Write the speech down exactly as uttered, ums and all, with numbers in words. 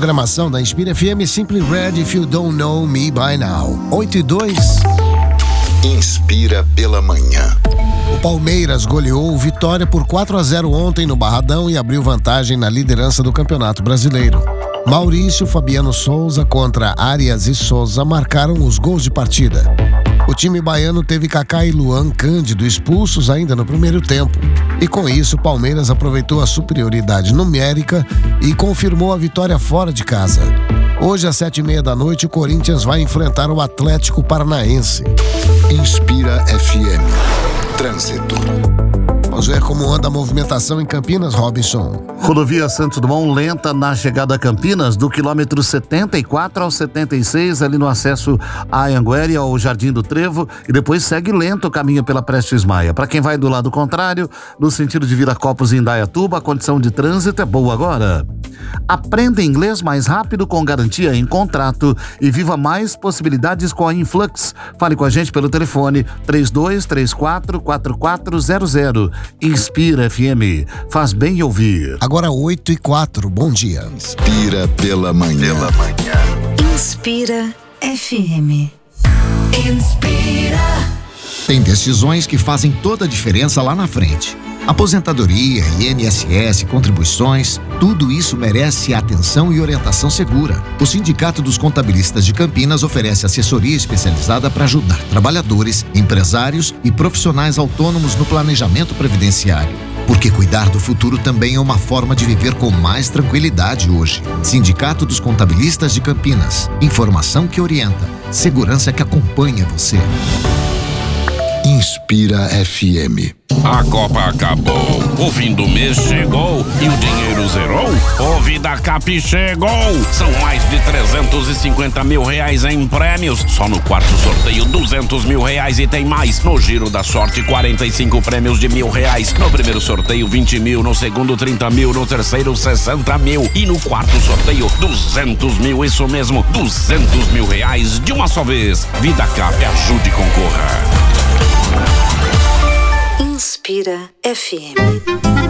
programação da Inspira F M, Simply Red If You Don't Know Me By Now. oito e dois. Inspira pela manhã. O Palmeiras goleou o Vitória por quatro a zero ontem no Barradão e abriu vantagem na liderança do Campeonato Brasileiro. Maurício, Fabiano Souza contra Arias e Souza marcaram os gols de partida. O time baiano teve Kaká e Luan Cândido expulsos ainda no primeiro tempo. E com isso, o Palmeiras aproveitou a superioridade numérica e confirmou a vitória fora de casa. Hoje, às sete e meia da noite, o Corinthians vai enfrentar o Atlético Paranaense. Inspira F M. Trânsito. Vamos ver como anda a movimentação em Campinas, Robinson. Rodovia Santos Dumont lenta na chegada a Campinas, do quilômetro setenta e quatro ao setenta e seis, ali no acesso à Anhanguera, ao Jardim do Trevo, e depois segue lento o caminho pela Prestes Maia. Para quem vai do lado contrário, no sentido de Viracopos e Indaiatuba, a condição de trânsito é boa agora. Aprenda inglês mais rápido com garantia em contrato e viva mais possibilidades com a Influx. Fale com a gente pelo telefone três dois três quatro, quatro quatro zero zero. Inspira F M. Faz bem ouvir. Agora oito e quatro. Bom dia. Inspira pela manhã. Pela manhã. Inspira F M. Inspira. Tem decisões que fazem toda a diferença lá na frente. Aposentadoria, I N S S, contribuições, tudo isso merece atenção e orientação segura. O Sindicato dos Contabilistas de Campinas oferece assessoria especializada para ajudar trabalhadores, empresários e profissionais autônomos no planejamento previdenciário. Porque cuidar do futuro também é uma forma de viver com mais tranquilidade hoje. Sindicato dos Contabilistas de Campinas. Informação que orienta, segurança que acompanha você. Inspira F M. A Copa acabou, o fim do mês chegou e o dinheiro zerou? O VidaCap chegou! São mais de trezentos e cinquenta mil reais em prêmios. Só no quarto sorteio, duzentos mil reais e tem mais. No Giro da Sorte, quarenta e cinco prêmios de mil reais. No primeiro sorteio, vinte mil. No segundo, trinta mil. No terceiro, sessenta mil. E no quarto sorteio, duzentos mil. Isso mesmo, duzentos mil reais de uma só vez. VidaCap, ajude e concorra. Inspira F M.